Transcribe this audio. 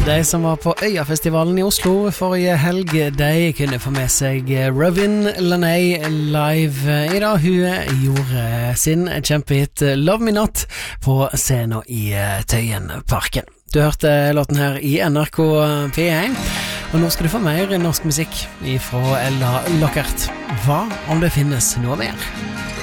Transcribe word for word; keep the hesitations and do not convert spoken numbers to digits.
De som var på Øyafestivalen i Oslo forrige helg, de kunne få med seg Rovin Laney live i dag. Hun gjorde sin kjempehit Love Me Not på scenen i Tøyenparken. Du hørte låten her i N R K P én, og nå skal du få mer norsk musikk fra Ella Lockert. Hva om det finnes noe mer?